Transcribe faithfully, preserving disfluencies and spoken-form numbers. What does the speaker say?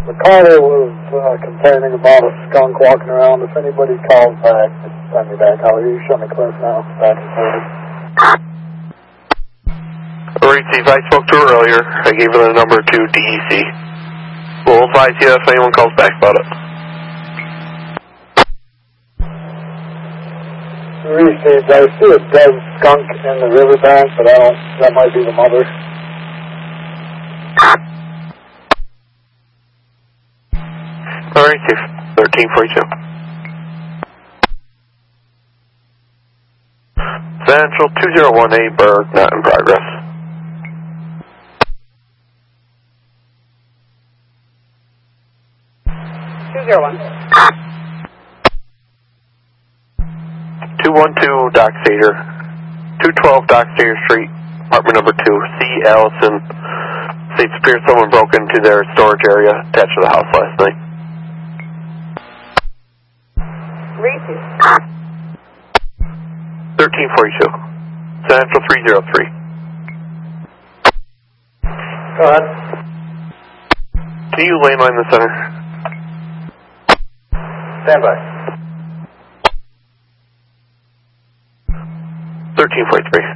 The caller was uh, complaining about a skunk walking around. If anybody calls back, just send me back out. You show me Cliff now. Back and forth. Receive, I spoke to her earlier. I gave her the number to D E C. We'll advise you if anyone calls back about it. Received. I see a dead skunk in the riverbank, but I don't. That might be the mother. All right, Chief. thirteen forty-two. Central two zero one eight, Berg, not in progress. two zero one. two one two, Dock Stater. two twelve Dock Stater Street, apartment number two, C. Allison. States appears someone broke into their storage area attached to the house last night. thirteen forty-two. Central three zero three. Go ahead. Can you landline the center? Stand by. thirteen forty-three.